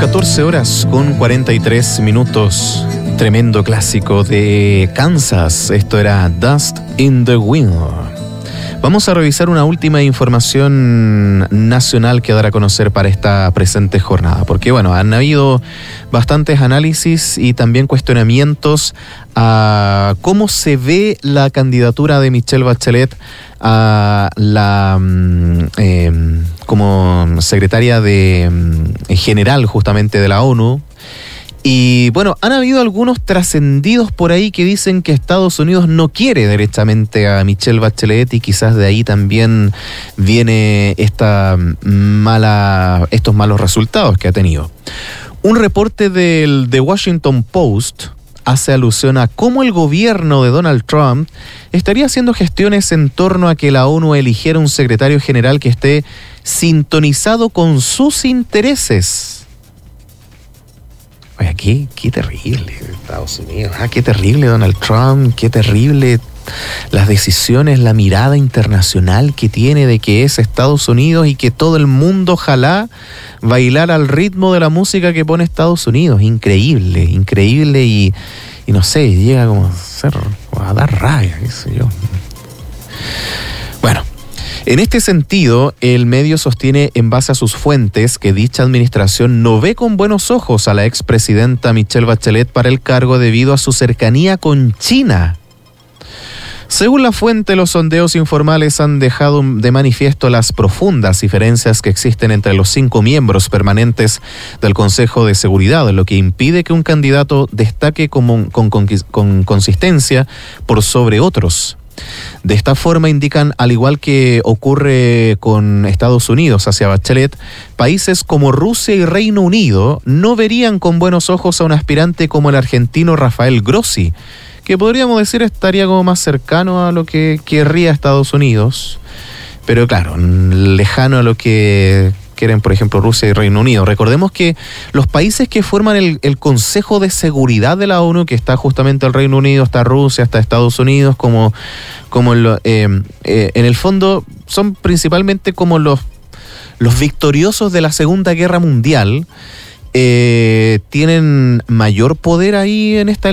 14 horas con 43 minutos. Tremendo clásico de Kansas. Esto era Dust in the Wind. Vamos a revisar una última información nacional que dar a conocer para esta presente jornada. Porque, bueno, han habido bastantes análisis y también cuestionamientos a cómo se ve la candidatura de Michelle Bachelet a la como secretaria general justamente de la ONU. Y bueno, han habido algunos trascendidos por ahí que dicen que Estados Unidos no quiere derechamente a Michelle Bachelet y quizás de ahí también viene estos malos resultados que ha tenido. Un reporte del The Washington Post hace alusión a cómo el gobierno de Donald Trump estaría haciendo gestiones en torno a que la ONU eligiera un secretario general que esté sintonizado con sus intereses. Oye, qué terrible Estados Unidos, qué terrible Donald Trump, qué terrible las decisiones, la mirada internacional que tiene de que es Estados Unidos y que todo el mundo ojalá bailar al ritmo de la música que pone Estados Unidos. Increíble y no sé, llega como a dar rabia, qué sé yo. Bueno, en este sentido, el medio sostiene en base a sus fuentes que dicha administración no ve con buenos ojos a la expresidenta Michelle Bachelet para el cargo debido a su cercanía con China. Según la fuente, los sondeos informales han dejado de manifiesto las profundas diferencias que existen entre los 5 miembros permanentes del Consejo de Seguridad, lo que impide que un candidato destaque con consistencia por sobre otros. De esta forma indican, al igual que ocurre con Estados Unidos hacia Bachelet, países como Rusia y Reino Unido no verían con buenos ojos a un aspirante como el argentino Rafael Grossi, que podríamos decir estaría como más cercano a lo que querría Estados Unidos, pero claro, lejano a lo que quieren, por ejemplo, Rusia y Reino Unido. Recordemos que los países que forman el Consejo de Seguridad de la ONU, que está justamente el Reino Unido, está Rusia, está Estados Unidos, en el fondo son principalmente como los victoriosos de la Segunda Guerra Mundial, tienen mayor poder ahí en esta